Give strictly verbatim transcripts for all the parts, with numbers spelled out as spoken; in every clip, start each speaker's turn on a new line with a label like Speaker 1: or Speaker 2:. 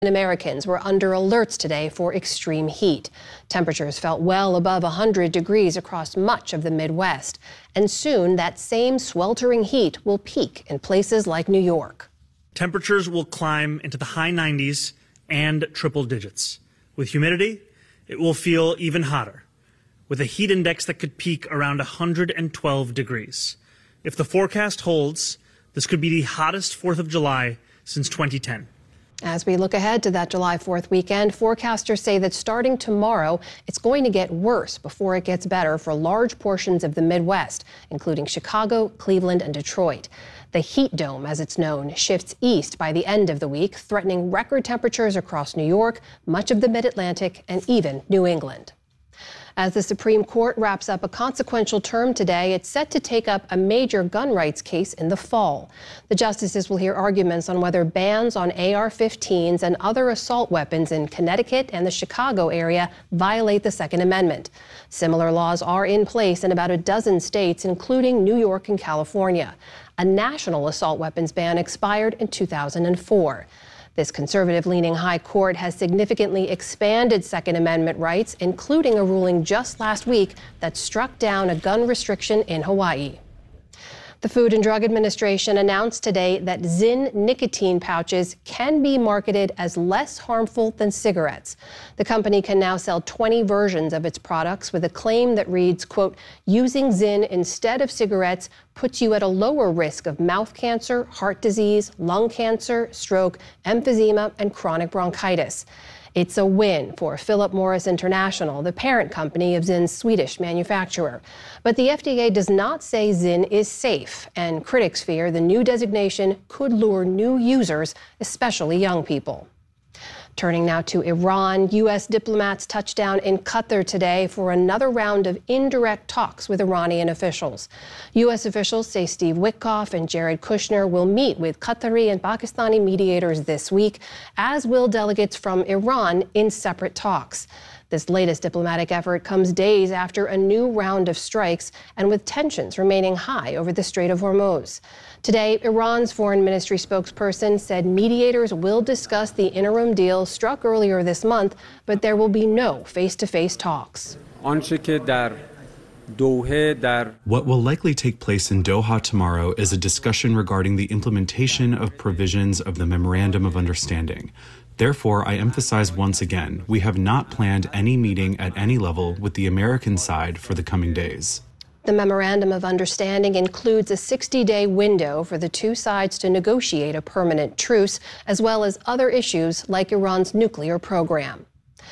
Speaker 1: Americans were under alerts today for extreme heat. Temperatures felt well above one hundred degrees across much of the Midwest. And soon that same sweltering heat will peak in places like New York.
Speaker 2: Temperatures will climb into the high nineties and triple digits. With humidity, it will feel even hotter, with a heat index that could peak around one hundred twelve degrees. If the forecast holds, this could be the hottest fourth of July since twenty ten.
Speaker 1: As we look ahead to that July fourth weekend, forecasters say that starting tomorrow, it's going to get worse before it gets better for large portions of the Midwest, including Chicago, Cleveland, and Detroit. The heat dome, as it's known, shifts east by the end of the week, threatening record temperatures across New York, much of the Mid-Atlantic, and even New England. As the Supreme Court wraps up a consequential term today, it's set to take up a major gun rights case in the fall. The justices will hear arguments on whether bans on A R fifteens and other assault weapons in Connecticut and the Chicago area violate the Second Amendment. Similar laws are in place in about a dozen states, including New York and California. A national assault weapons ban expired in two thousand four. This conservative-leaning high court has significantly expanded Second Amendment rights, including a ruling just last week that struck down a gun restriction in Hawaii. The Food and Drug Administration announced today that Zyn nicotine pouches can be marketed as less harmful than cigarettes. The company can now sell twenty versions of its products with a claim that reads, quote, using Zyn instead of cigarettes puts you at a lower risk of mouth cancer, heart disease, lung cancer, stroke, emphysema, and chronic bronchitis. It's a win for Philip Morris International, the parent company of Zyn's Swedish manufacturer. But the F D A does not say Zyn is safe, and critics fear the new designation could lure new users, especially young people. Turning now to Iran, U S diplomats touched down in Qatar today for another round of indirect talks with Iranian officials. U S officials say Steve Witkoff and Jared Kushner will meet with Qatari and Pakistani mediators this week, as will delegates from Iran in separate talks. This latest diplomatic effort comes days after a new round of strikes and with tensions remaining high over the Strait of Hormuz. Today, Iran's foreign ministry spokesperson said mediators will discuss the interim deal struck earlier this month, but there will be no face-to-face talks.
Speaker 3: What
Speaker 4: will likely take place in Doha tomorrow is a discussion regarding the implementation of provisions of the Memorandum of Understanding. Therefore, I emphasize once again, we have not planned any meeting at any level with the American side for the coming days.
Speaker 1: The Memorandum of Understanding includes a sixty-day window for the two sides to negotiate a permanent truce, as well as other issues like Iran's nuclear program.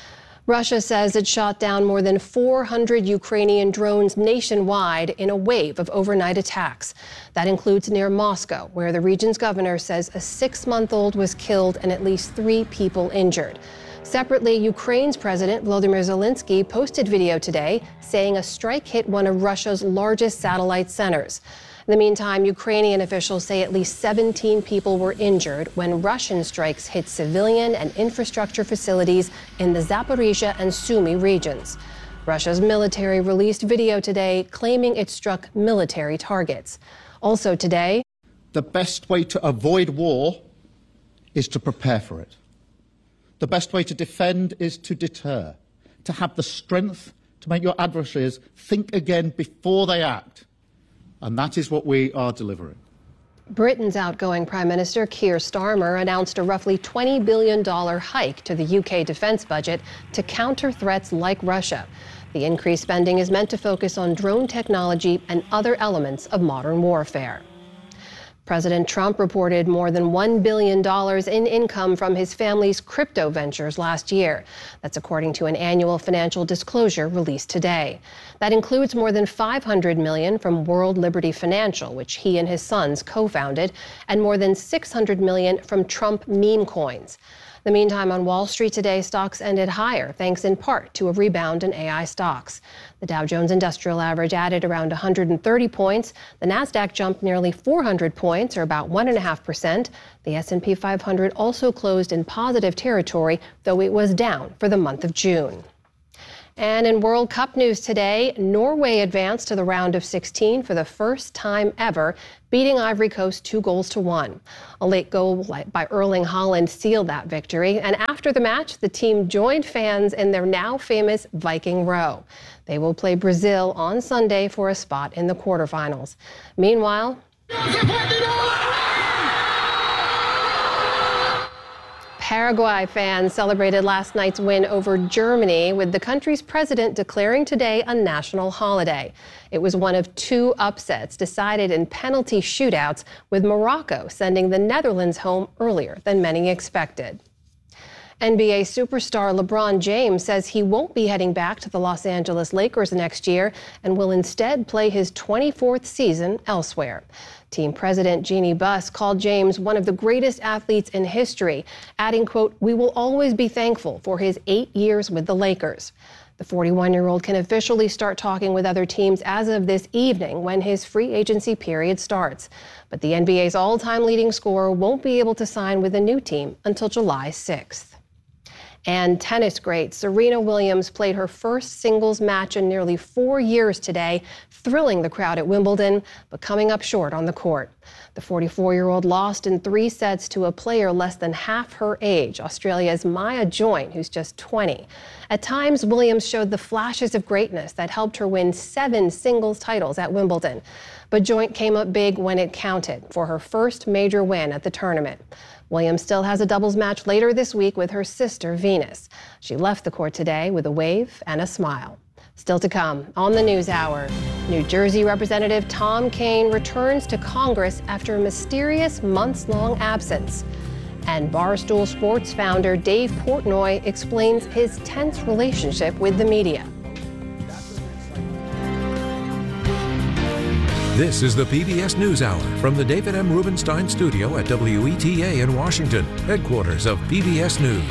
Speaker 1: Russia says it shot down more than four hundred Ukrainian drones nationwide in a wave of overnight attacks. That includes near Moscow, where the region's governor says a six-month-old was killed and at least three people injured. Separately, Ukraine's President Volodymyr Zelensky posted video today saying a strike hit one of Russia's largest satellite centers. In the meantime, Ukrainian officials say at least seventeen people were injured when Russian strikes hit civilian and infrastructure facilities in the Zaporizhia and Sumy regions. Russia's military released video today claiming it struck military targets. Also today,
Speaker 5: the best way to avoid war is to prepare for it. The best way to defend is to deter, to have the strength to make your adversaries think again before they act. And that is what we are delivering.
Speaker 1: Britain's outgoing Prime Minister Keir Starmer announced a roughly twenty billion dollars hike to the U K defense budget to counter threats like Russia. The increased spending is meant to focus on drone technology and other elements of modern warfare. President Trump reported more than one billion dollars in income from his family's crypto ventures last year. That's according to an annual financial disclosure released today. That includes more than five hundred million dollars from World Liberty Financial, which he and his sons co-founded, and more than six hundred million dollars from Trump meme coins. In the meantime, on Wall Street today, stocks ended higher, thanks in part to a rebound in A I stocks. The Dow Jones Industrial Average added around one hundred thirty points. The Nasdaq jumped nearly four hundred points, or about one point five percent. The S and P five hundred also closed in positive territory, though it was down for the month of June. And in World Cup news today, Norway advanced to the round of sixteen for the first time ever, beating Ivory Coast two goals to one. A late goal by Erling Haaland sealed that victory. And after the match, the team joined fans in their now famous Viking Row. They will play Brazil on Sunday for a spot in the quarterfinals. Meanwhile, Paraguay fans celebrated last night's win over Germany, with the country's president declaring today a national holiday. It was one of two upsets decided in penalty shootouts, with Morocco sending the Netherlands home earlier than many expected. N B A superstar LeBron James says he won't be heading back to the Los Angeles Lakers next year and will instead play his twenty-fourth season elsewhere. Team president Jeannie Buss called James one of the greatest athletes in history, adding, quote, "We will always be thankful for his eight years with the Lakers." The forty-one-year-old can officially start talking with other teams as of this evening, when his free agency period starts. But the N B A's all-time leading scorer won't be able to sign with a new team until July sixth. And tennis great Serena Williams played her first singles match in nearly four years today, thrilling the crowd at Wimbledon, but coming up short on the court. The forty-four-year-old lost in three sets to a player less than half her age, Australia's Maya Joint, who's just twenty. At times, Williams showed the flashes of greatness that helped her win seven singles titles at Wimbledon. But Joint came up big when it counted for her first major win at the tournament. Williams still has a doubles match later this week with her sister, Venus. She left the court today with a wave and a smile. Still to come on the News Hour, New Jersey Representative Tom Kean returns to Congress after a mysterious months-long absence. And Barstool Sports founder Dave Portnoy explains his tense relationship with the media.
Speaker 3: This is the P B S NewsHour from the David M. Rubenstein studio at W E T A in Washington, headquarters of P B S News.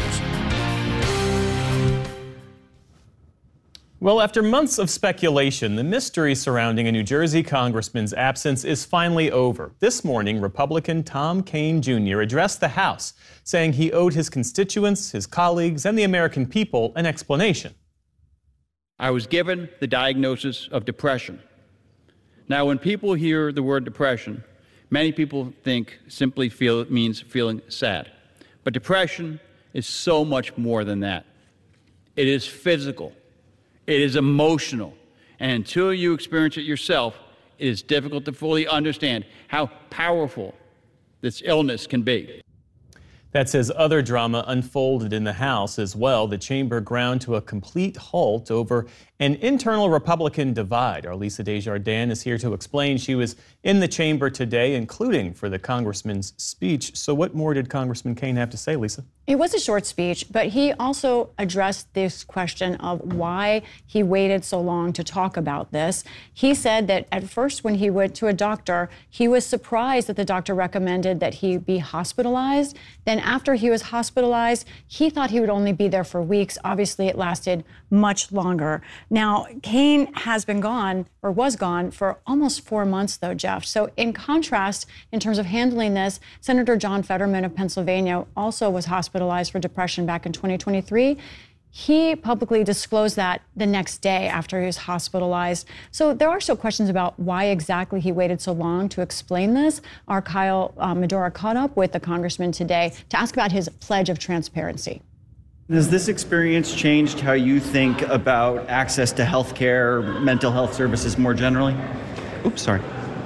Speaker 6: Well, after months of speculation, the mystery surrounding a New Jersey congressman's absence is finally over. This morning, Republican Tom Kean Junior addressed the House, saying he owed his constituents, his colleagues, and the American people an explanation.
Speaker 7: I was given the diagnosis of depression. Now, when people hear the word depression, many people think simply feel it means feeling sad. But depression is so much more than that. It is physical. It is emotional. And until you experience it yourself, it is difficult to fully understand how powerful this illness can be.
Speaker 6: That's as other drama unfolded in the House as well. The chamber ground to a complete halt over an internal Republican divide. Our Lisa Desjardins is here to explain. She was in the chamber today, including for the congressman's speech. So what more did Congressman Kean have to say, Lisa?
Speaker 8: It was a short speech, but he also addressed this question of why he waited so long to talk about this. He said that at first when he went to a doctor, he was surprised that the doctor recommended that he be hospitalized. Then after he was hospitalized, he thought he would only be there for weeks. Obviously, it lasted much longer. Now, Kean has been gone, or was gone, for almost four months, though, Jeff. So in contrast, in terms of handling this, Senator John Fetterman of Pennsylvania also was hospitalized for depression back in twenty twenty-three. He publicly disclosed that the next day after he was hospitalized. So there are still questions about why exactly he waited so long to explain this. Our Kyle uh, Medora caught up with the congressman today to ask about his pledge of transparency.
Speaker 9: Has this experience changed how you think about access to health care, mental health services more generally? Oops, sorry.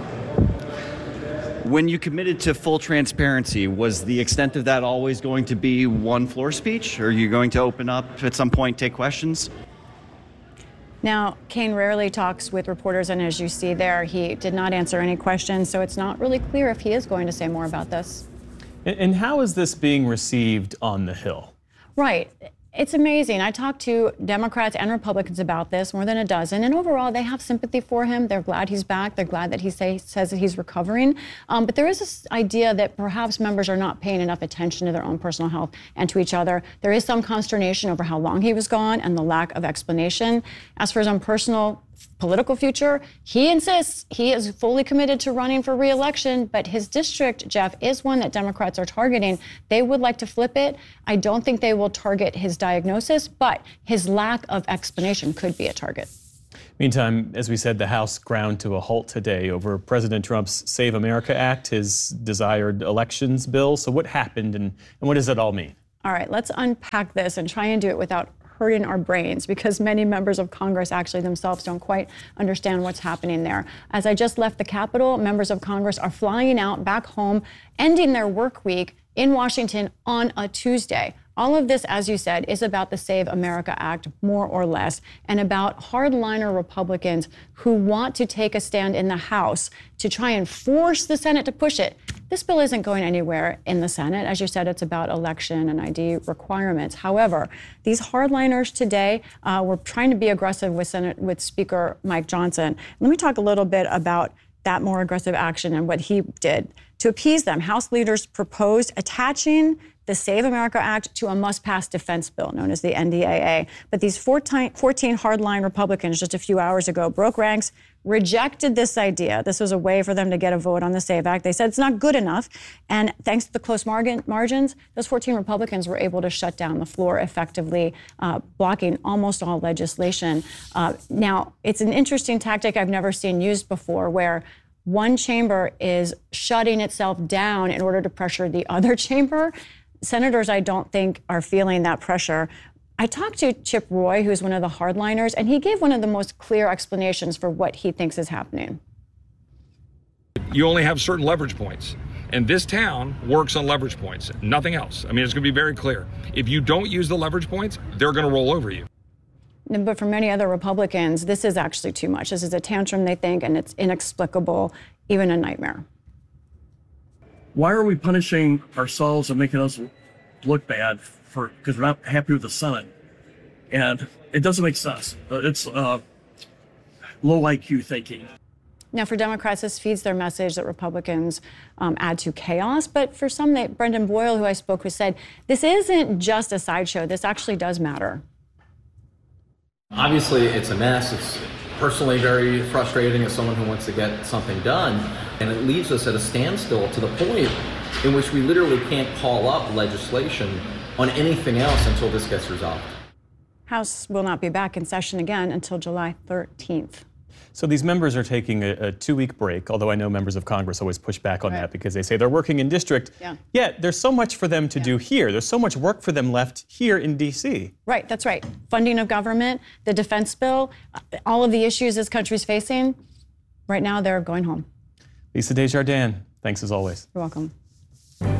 Speaker 9: When you committed to full transparency, was the extent of that always going to be one floor speech? Or are you going to open up at some point, take questions?
Speaker 8: Now, Kean rarely talks with reporters, and as you see there, he did not answer any questions, so it's not really clear if he is going to say more about this.
Speaker 6: And how is this being received on the Hill?
Speaker 8: Right. It's amazing. I talked to Democrats and Republicans about this, more than a dozen, and overall they have sympathy for him. They're glad he's back. They're glad that he say, says that he's recovering. Um, but there is this idea that perhaps members are not paying enough attention to their own personal health and to each other. There is some consternation over how long he was gone and the lack of explanation. As for his own personal political future. He insists he is fully committed to running for re-election, but his district, Jeff, is one that Democrats are targeting. They would like to flip it. I don't think they will target his diagnosis, but his lack of explanation could be a target.
Speaker 6: Meantime, as we said, the House ground to a halt today over President Trump's Save America Act, his desired elections bill. So what happened and, and what does it all mean?
Speaker 8: All right, let's unpack this and try and do it without hurting our brains, because many members of Congress actually themselves don't quite understand what's happening there. As I just left the Capitol, members of Congress are flying out back home, ending their work week in Washington on a Tuesday. All of this, as you said, is about the Save America Act, more or less, and about hardliner Republicans who want to take a stand in the House to try and force the Senate to push it. This bill isn't going anywhere in the Senate. As you said, it's about election and I D requirements. However, these hardliners today uh, were trying to be aggressive with Senate, with Speaker Mike Johnson. Let me talk a little bit about that more aggressive action and what he did. To appease them, House leaders proposed attaching the Save America Act to a must-pass defense bill known as the N D A A. But these fourteen, fourteen hardline Republicans just a few hours ago broke ranks, rejected this idea. This was a way for them to get a vote on the SAVE Act. They said it's not good enough. And thanks to the close margin, margins, those fourteen Republicans were able to shut down the floor effectively, uh, blocking almost all legislation. Uh, now, it's an interesting tactic I've never seen used before, where one chamber is shutting itself down in order to pressure the other chamber. Senators, I don't think, are feeling that pressure. I talked to Chip Roy, who's one of the hardliners, and he gave one of the most clear explanations for what he thinks is happening.
Speaker 10: You only have certain leverage points, and this town works on leverage points, nothing else. I mean, it's going to be very clear. If you don't use the leverage points, they're going to roll over you.
Speaker 8: But for many other Republicans, this is actually too much. This is a tantrum, they think, and it's inexplicable, even a nightmare.
Speaker 11: Why are we punishing ourselves and making us look bad for because we're not happy with the Senate? And it doesn't make sense. It's uh, low I Q thinking.
Speaker 8: Now, for Democrats, this feeds their message that Republicans um, add to chaos. But for some, they, Brendan Boyle, who I spoke with, said this isn't just a sideshow. This actually does matter.
Speaker 12: Obviously, it's a mess. It's personally very frustrating as someone who wants to get something done. And it leaves us at a standstill to the point in which we literally can't call up legislation on anything else until this gets resolved.
Speaker 8: House will not be back in session again until July thirteenth.
Speaker 6: So these members are taking a, a two-week break, although I know members of Congress always push back on right. that because they say they're working in district.
Speaker 8: Yeah.
Speaker 6: Yet there's so much for them to yeah. do here. There's so much work for them left here in D C.
Speaker 8: Right, that's right. Funding of government, the defense bill, all of the issues this country's facing. Right now, they're going home.
Speaker 6: Lisa Desjardins, thanks as always.
Speaker 8: You're welcome.